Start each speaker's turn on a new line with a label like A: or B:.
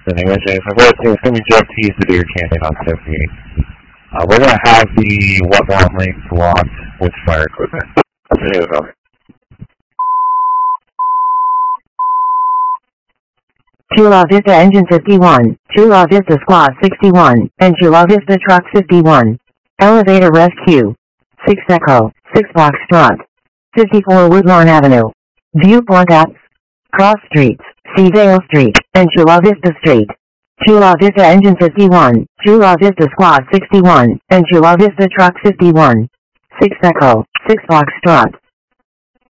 A: So anyway, James, I'm going to be Jeff Tees to do your camping on 78. We're going to have the whatnot link blocked with fire equipment. So anyway, over.
B: Chula Vista Engine 51, Chula Vista Squad 61, and Chula Vista Truck 51. Elevator Rescue. 6 Echo, 6 Foxtrot. 54 Woodlawn Avenue. Viewport Apps. Cross Streets, Seavale Street, and Chula Vista Street. Chula Vista Engine 51, Chula Vista Squad 61, and Chula Vista Truck 51. 6 Echo, 6 Foxtrot.